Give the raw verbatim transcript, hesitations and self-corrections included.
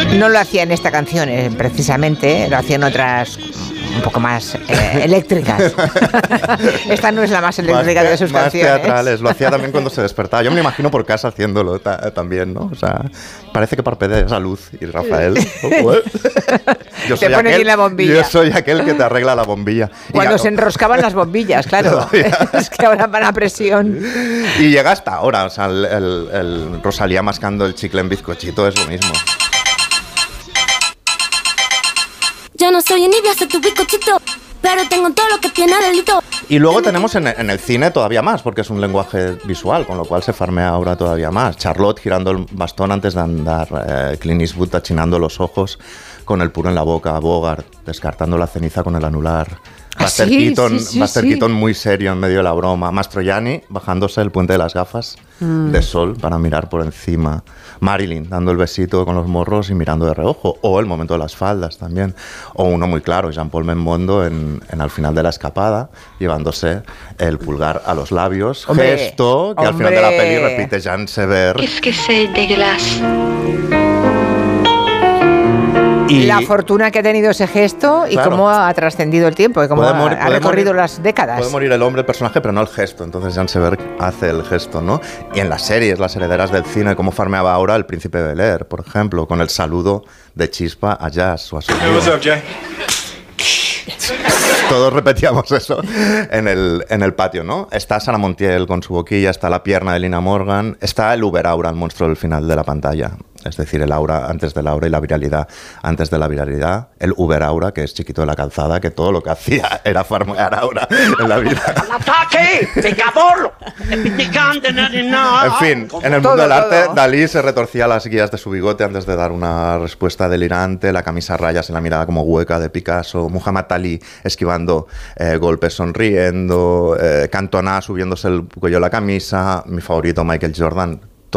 No lo hacía en esta canción, eh, precisamente, lo hacía en otras un poco más eh, eléctricas. Esta no es la más eléctrica más, de sus más canciones. Más teatrales, lo hacía también cuando se despertaba. Yo me lo imagino por casa haciéndolo ta también, ¿no? O sea, parece que parpadea esa luz. Y Rafael, oh, yo soy te pone aquel, aquí la bombilla. Yo soy aquel que te arregla la bombilla. Cuando y, se enroscaban las bombillas, claro. Es que ahora van a presión. Y llega hasta ahora, o sea, el, el, el Rosalía mascando el chicle en bizcochito es lo mismo. Yo no soy envidia, soy tu bizcochito, pero tengo todo lo que tiene delito. Y luego tenemos en, en el cine todavía más, porque es un lenguaje visual, con lo cual se farmea ahora todavía más. Charlotte girando el bastón antes de andar, eh, Clint Eastwood achinando los ojos con el puro en la boca, Bogart descartando la ceniza con el anular. Buster, sí, Keaton, sí, sí, Buster sí. Keaton muy serio en medio de la broma. Mastroianni bajándose el puente de las gafas mm. de sol para mirar por encima. Marilyn dando el besito con los morros y mirando de reojo. O el momento de las faldas también. O uno muy claro, Jean-Paul Belmondo en, en al final de la escapada, llevándose el pulgar a los labios. Hombre, gesto que hombre. al final de la peli repite Jean Sever. Qu'est-ce que c'est dégueulasse. Y la fortuna que ha tenido ese gesto y claro. cómo ha trascendido el tiempo y cómo ha, morir, ha recorrido morir, las décadas. Puede morir el hombre, el personaje, pero no el gesto. Entonces Jean Seberg hace el gesto, ¿no? Y en las series, las herederas del cine, cómo farmeaba ahora el príncipe de Bel-Air, por ejemplo, con el saludo de Chispa a Jazz o a su Hey, what's up, Jay? Todos repetíamos eso en el, en el patio, ¿no? Está Sarah Montiel con su boquilla, está la pierna de Lina Morgan, está el Uber Aura, el monstruo del final de la pantalla. Es decir, el aura antes del aura y la viralidad antes de la viralidad. El Uber Aura, que es chiquito de la calzada, que todo lo que hacía era farmear aura en la vida. ¡Al ataque! ¡Pecador! En fin, en el mundo todo, del arte, todo. Dalí se retorcía las guías de su bigote antes de dar una respuesta delirante, la camisa a rayas en la mirada como hueca de Picasso, Muhammad Ali esquivando eh, golpes sonriendo, eh, Cantona subiéndose el cuello de la camisa, mi favorito Michael Jordan